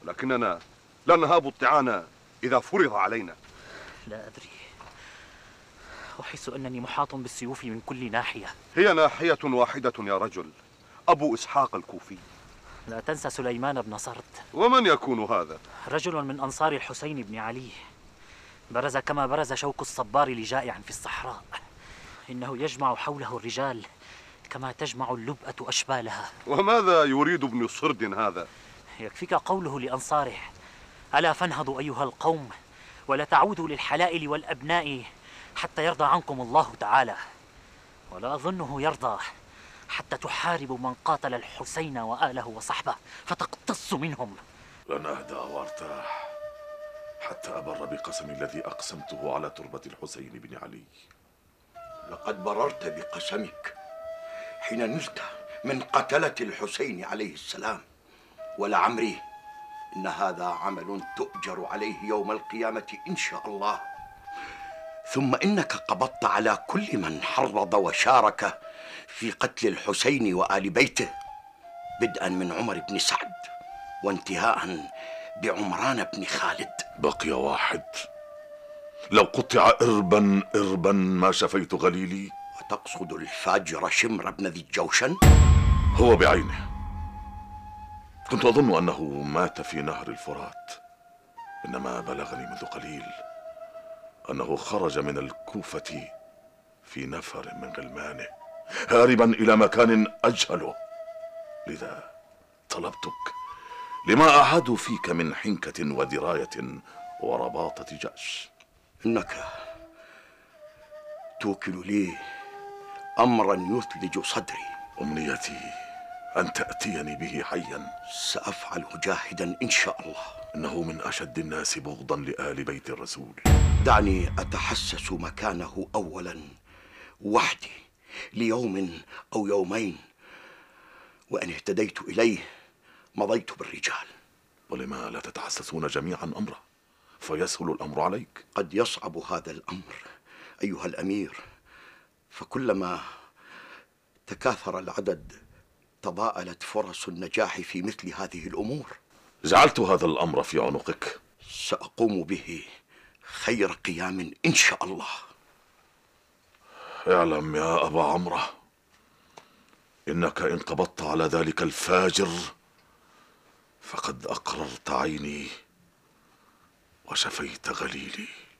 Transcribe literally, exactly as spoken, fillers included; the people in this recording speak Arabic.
لكننا لا نهاب الطعان إذا فرض علينا. لا أدري، أحس أنني محاط بالسيوف من كل ناحية. هي ناحية واحدة يا رجل، أبو إسحاق الكوفي. لا تنسى سليمان بن صرد. ومن يكون هذا؟ رجل من أنصار الحسين بن علي، برز كما برز شوك الصبار لجائع في الصحراء. إنه يجمع حوله الرجال كما تجمع اللبأة أشبالها. وماذا يريد ابن صرد هذا؟ يكفيك قوله لأنصاره: ألا فانهضوا أيها القوم ولا تعودوا للحلائل والأبناء حتى يرضى عنكم الله تعالى. ولا أظنه يرضى حتى تحاربوا من قاتل الحسين وآله وصحبه فتقتص منهم. لن أهدأ وأرتاح حتى أبر بقسمي الذي أقسمته على تربة الحسين بن علي. لقد بررت بقسمك حين نلت من قتلة الحسين عليه السلام، ولعمري إن هذا عمل تؤجر عليه يوم القيامة إن شاء الله. ثم إنك قبضت على كل من حرض وشارك في قتل الحسين وآل بيته، بدءا من عمر بن سعد وانتهاء بعمران بن خالد. بقي واحد، لو قطع إربا إربا ما شفيت غليلي. وتقصد الفاجر شمر بن ذي الجوشن؟ هو بعينه. كنت أظن أنه مات في نهر الفرات، إنما بلغني منذ قليل أنه خرج من الكوفة في نفر من غلمانه هاربا إلى مكان أجهله. لذا طلبتك لما أعادوا فيك من حنكة ودراية ورباطة جأش. إنك توكل لي أمرا يثلج صدري. أمنيتي أن تأتيني به حيا. سأفعل جاهدا إن شاء الله. إنه من أشد الناس بغضا لآل بيت الرسول. دعني أتحسس مكانه أولا وحدي ليوم أو يومين، وإن اهتديت إليه مضيت بالرجال. ولما لا تتحسسون جميعا أمره فيسهل الأمر عليك؟ قد يصعب هذا الأمر أيها الأمير، فكلما تكاثر العدد تضاءلت فرص النجاح في مثل هذه الأمور. جعلت هذا الأمر في عنقك. سأقوم به خير قيام إن شاء الله. اعلم يا أبا عمرو إنك إن قبضت على ذلك الفاجر فقد أقررت عيني وشفيت غليلي.